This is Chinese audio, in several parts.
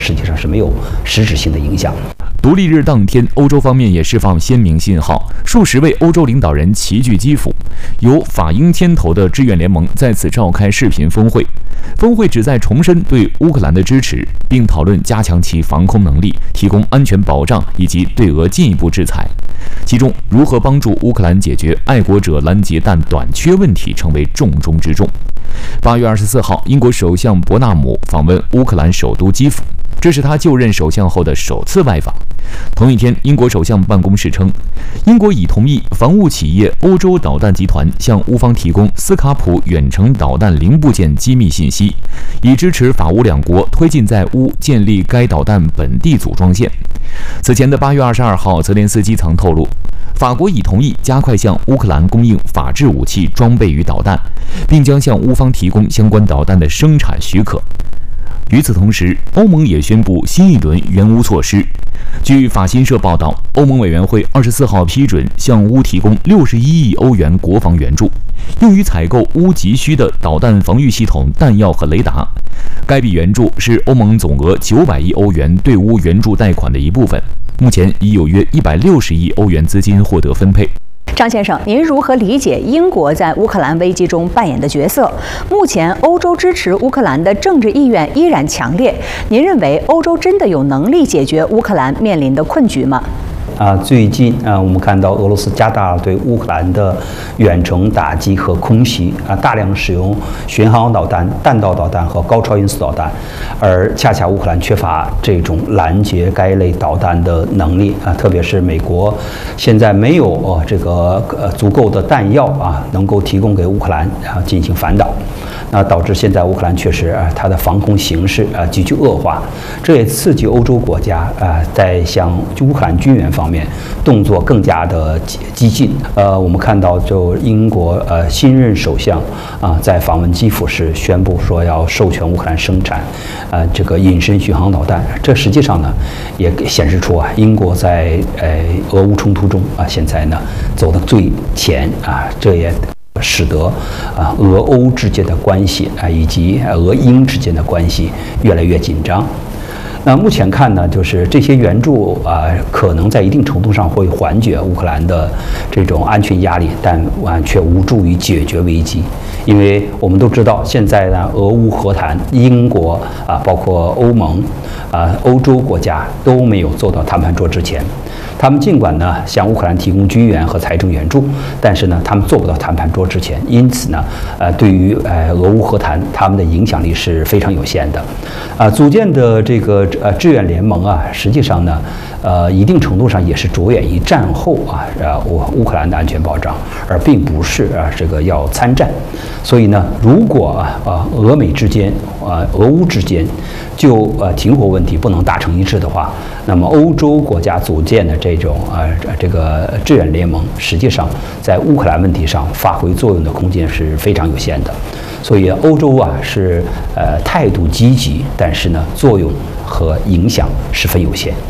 实际上是没有实质性的影响。 独立日当天，欧洲方面也释放鲜明信号，数十位欧洲领导人齐聚基辅，由法英牵头的志愿联盟在此召开视频峰会。峰会旨在重申对乌克兰的支持，并讨论加强其防空能力、提供安全保障以及对俄进一步制裁。其中，如何帮助乌克兰解决爱国者拦截弹短缺问题成为重中之重。8月24号，英国首相伯纳姆访问乌克兰首都基辅，这是他就任首相后的首次外访。同一天，英国首相办公室称，英国已同意防务企业欧洲导弹集团向乌方提供斯卡普远程导弹零部件机密信息，以支持法乌两国推进在乌建立该导弹本地组装线。此前的8月22号，泽连斯基曾透露，法国已同意加快向乌克兰供应法制武器装备与导弹，并将向乌方提供相关导弹的生产许可。与此同时，欧盟也宣布新一轮援乌措施。据法新社报道，欧盟委员会24号批准向乌提供61亿欧元国防援助，用于采购乌急需的导弹防御系统、弹药和雷达。该笔援助是欧盟总额900亿欧元对乌援助贷款的一部分，目前已有约160亿欧元资金获得分配。 张先生，您如何理解英国在乌克兰危机中扮演的角色？目前，欧洲支持乌克兰的政治意愿依然强烈。您认为欧洲真的有能力解决乌克兰面临的困局吗？ 最近我们看到俄罗斯加大了对乌克兰的远程打击和空袭大量使用巡航导弹、弹道导弹和高超音速导弹，而恰恰乌克兰缺乏这种拦截该类导弹的能力特别是美国现在没有这个足够的弹药能够提供给乌克兰进行反导，那导致现在乌克兰确实它的防空形势急剧恶化，这也刺激欧洲国家在向乌克兰军援方面动作更加的激进。我们看到就英国新任首相在访问基辅时宣布说要授权乌克兰生产这个隐身巡航导弹，这实际上呢也显示出英国在俄乌冲突中现在呢走得最前这也使得俄欧之间的关系以及俄英之间的关系越来越紧张。那目前看呢，就是这些援助可能在一定程度上会缓解乌克兰的这种安全压力，但却无助于解决危机。因为我们都知道，现在呢，俄乌和谈，英国包括欧盟欧洲国家都没有坐到谈判桌之前。他们尽管呢向乌克兰提供军援和财政援助，但是呢他们做不到谈判桌之前，因此呢对于俄乌和谈他们的影响力是非常有限的。组建的这个志愿联盟实际上呢一定程度上也是着眼于战后乌克兰的安全保障，而并不是这个要参战。所以呢，如果俄美之间俄乌之间就停火问题不能达成一致的话，那么欧洲国家组建的这种这个志愿联盟，实际上在乌克兰问题上发挥作用的空间是非常有限的。所以欧洲是态度积极，但是呢作用和影响十分有限。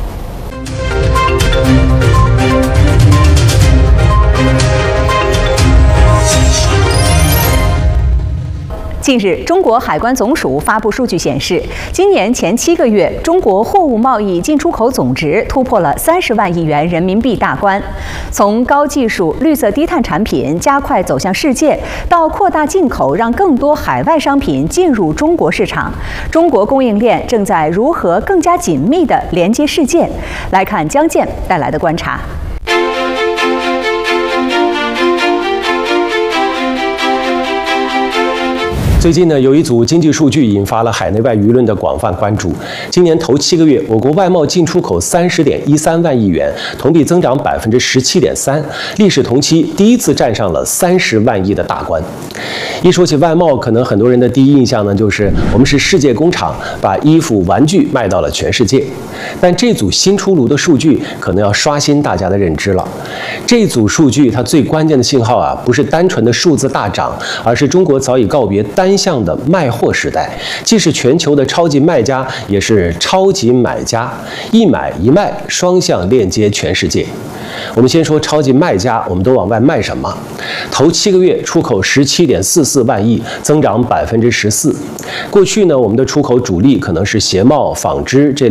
近日，中国海关总署发布数据显示，今年前7个月，中国货物贸易进出口总值突破了30万亿元人民币大关。从高技术、绿色低碳产品加快走向世界，到扩大进口，让更多海外商品进入中国市场，中国供应链正在如何更加紧密地连接世界？来看江健带来的观察。 最近呢，有一组经济数据引发了海内外舆论的广泛关注。今年头7个月，我国外贸进出口30.13万亿元，同比增长17.3%，历史同期第一次站上了30万亿的大关。一说起外贸，可能很多人的第一印象呢，就是我们是世界工厂，把衣服、玩具卖到了全世界。但这组新出炉的数据，可能要刷新大家的认知了。这组数据它最关键的信号不是单纯的数字大涨，而是中国早已告别单单向的卖货时代，既是全球的超级卖家，也是超级买家，一买一卖，双向链接全世界。我们先说超级卖家，我们都往外卖什么？头7个月出口17.44万亿，增长14%。过去呢，我们的出口主力可能是鞋帽、纺织这